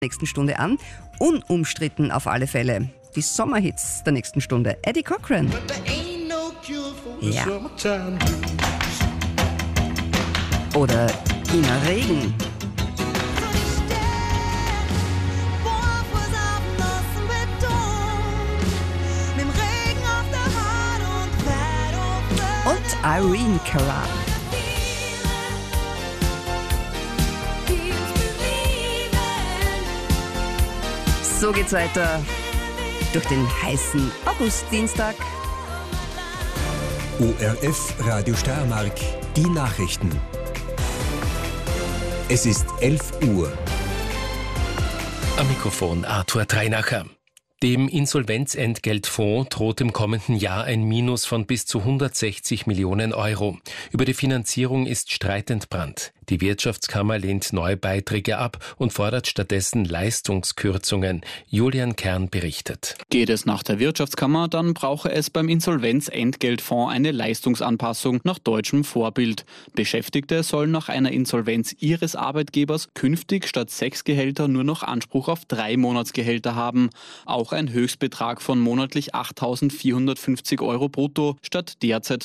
Nächsten Stunde an. Unumstritten auf alle Fälle. Die Sommerhits der nächsten Stunde. Eddie Cochran. Ja. Oder Ina Regen. Und Irene Cara. So geht's weiter durch den heißen Augustdienstag. ORF Radio Steiermark, die Nachrichten. Es ist 11 Uhr. Am Mikrofon Arthur Treinacher. Dem Insolvenzentgeltfonds droht im kommenden Jahr ein Minus von bis zu 160 Millionen Euro. Über die Finanzierung ist Streit entbrannt. Die Wirtschaftskammer lehnt neue Beiträge ab und fordert stattdessen Leistungskürzungen. Julian Kern berichtet. Geht es nach der Wirtschaftskammer, dann brauche es beim Insolvenzentgeltfonds eine Leistungsanpassung nach deutschem Vorbild. Beschäftigte sollen nach einer Insolvenz ihres Arbeitgebers künftig statt 6 Gehälter nur noch Anspruch auf 3 Monatsgehälter haben. Auch ein Höchstbetrag von monatlich 8.450 Euro brutto statt derzeit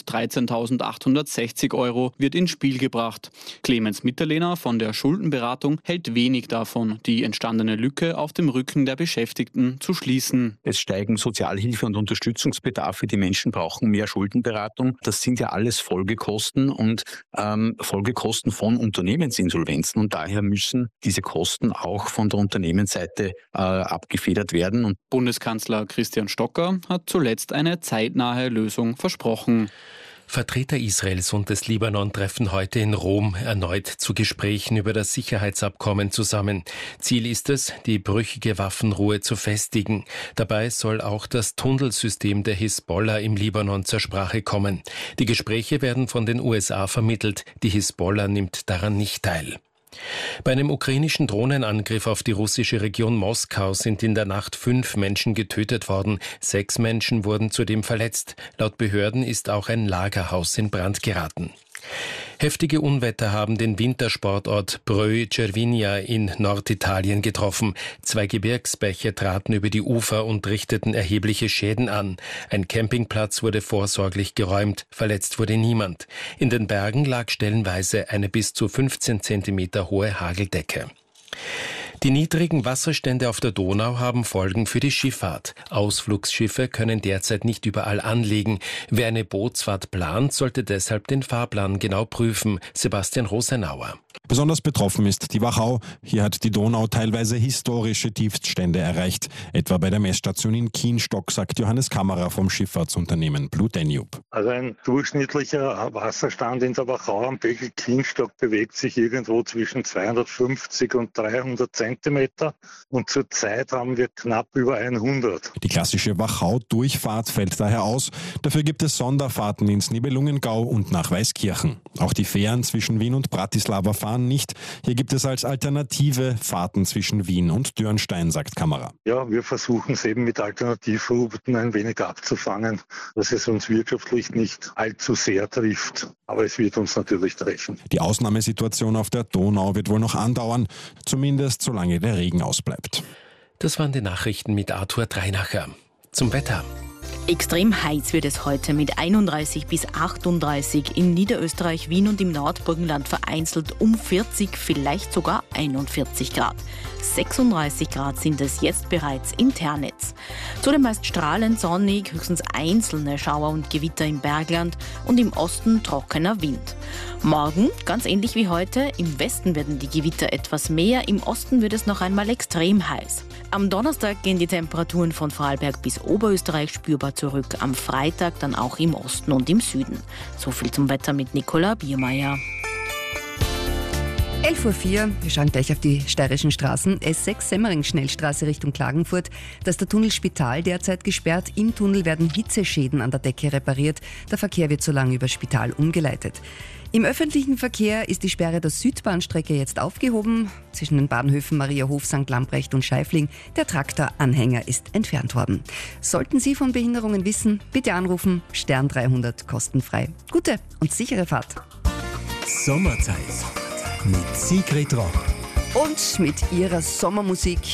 13.860 Euro wird ins Spiel gebracht. Clemens Mitterlehner von der Schuldenberatung hält wenig davon, die entstandene Lücke auf dem Rücken der Beschäftigten zu schließen. Es steigen Sozialhilfe- und Unterstützungsbedarfe, die Menschen brauchen mehr Schuldenberatung. Das sind ja alles Folgekosten und Folgekosten von Unternehmensinsolvenzen und daher müssen diese Kosten auch von der Unternehmensseite abgefedert werden. Und Bundeskanzler Christian Stocker hat zuletzt eine zeitnahe Lösung versprochen. Vertreter Israels und des Libanon treffen heute in Rom erneut zu Gesprächen über das Sicherheitsabkommen zusammen. Ziel ist es, die brüchige Waffenruhe zu festigen. Dabei soll auch das Tunnelsystem der Hisbollah im Libanon zur Sprache kommen. Die Gespräche werden von den USA vermittelt. Die Hisbollah nimmt daran nicht teil. Bei einem ukrainischen Drohnenangriff auf die russische Region Moskau sind in der Nacht 5 Menschen getötet worden. 6 Menschen wurden zudem verletzt. Laut Behörden ist auch ein Lagerhaus in Brand geraten. Heftige Unwetter haben den Wintersportort Breuil-Cervinia in Norditalien getroffen. 2 Gebirgsbäche traten über die Ufer und richteten erhebliche Schäden an. Ein Campingplatz wurde vorsorglich geräumt, verletzt wurde niemand. In den Bergen lag stellenweise eine bis zu 15 Zentimeter hohe Hageldecke. Die niedrigen Wasserstände auf der Donau haben Folgen für die Schifffahrt. Ausflugsschiffe können derzeit nicht überall anlegen. Wer eine Bootsfahrt plant, sollte deshalb den Fahrplan genau prüfen. Sebastian Rosenauer. Besonders betroffen ist die Wachau. Hier hat die Donau teilweise historische Tiefststände erreicht. Etwa bei der Messstation in Kienstock, sagt Johannes Kammerer vom Schifffahrtsunternehmen Blue Danube. Also ein durchschnittlicher Wasserstand in der Wachau am Becken Kienstock bewegt sich irgendwo zwischen 250 und 300 Zentimeter. Und zurzeit haben wir knapp über 100. Die klassische Wachau-Durchfahrt fällt daher aus. Dafür gibt es Sonderfahrten ins Nibelungengau und nach Weißkirchen. Auch die Fähren zwischen Wien und Bratislava fahren nicht. Hier gibt es als Alternative Fahrten zwischen Wien und Dürnstein, sagt Kammerer. Ja, wir versuchen es eben mit Alternativrouten ein wenig abzufangen, dass es uns wirtschaftlich nicht allzu sehr trifft. Aber es wird uns natürlich treffen. Die Ausnahmesituation auf der Donau wird wohl noch andauern, zumindest solange der Regen ausbleibt. Das waren die Nachrichten mit Arthur Treinacher. Zum Wetter. Extrem heiß wird es heute mit 31 bis 38 in Niederösterreich, Wien und im Nordburgenland vereinzelt um 40, vielleicht sogar 41 Grad. 36 Grad sind es jetzt bereits in Ternitz. Zudem meist strahlend sonnig, höchstens einzelne Schauer und Gewitter im Bergland und im Osten trockener Wind. Morgen, ganz ähnlich wie heute, im Westen werden die Gewitter etwas mehr, im Osten wird es noch einmal extrem heiß. Am Donnerstag gehen die Temperaturen von Vorarlberg bis Oberösterreich spürbar zurück, am Freitag dann auch im Osten und im Süden. So viel zum Wetter mit Nicola Biermeier. 11.04 Uhr, wir schauen gleich auf die steirischen Straßen. S6 Semmering-Schnellstraße Richtung Klagenfurt. Da ist der Tunnel Spital derzeit gesperrt. Im Tunnel werden Hitzeschäden an der Decke repariert. Der Verkehr wird so lange über Spital umgeleitet. Im öffentlichen Verkehr ist die Sperre der Südbahnstrecke jetzt aufgehoben. Zwischen den Bahnhöfen Mariahof, St. Lamprecht und Scheifling. Der Traktoranhänger ist entfernt worden. Sollten Sie von Behinderungen wissen, bitte anrufen. Stern 300 kostenfrei. Gute und sichere Fahrt. Sommerzeit mit Sigrid Rock. Und mit ihrer Sommermusik